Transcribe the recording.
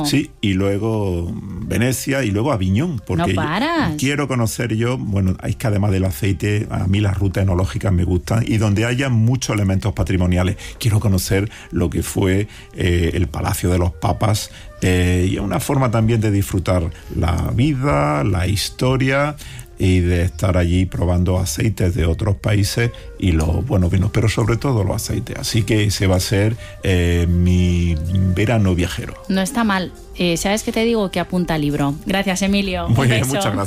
lujo. Sí, y luego Venecia y luego Aviñón, porque no paras. Quiero conocer yo, bueno, es que además del aceite, a mí las rutas enológicas me gustan, y donde haya muchos elementos patrimoniales. Quiero conocer lo que fue el Palacio de los Papas, y es una forma también de disfrutar la vida, la historia, y de estar allí probando aceites de otros países y los buenos vinos, pero sobre todo los aceites. Así que ese va a ser mi verano viajero. No está mal. ¿Sabes qué te digo? Que apunta libro. Gracias, Emilio. Muy bien, un beso. muchas gracias.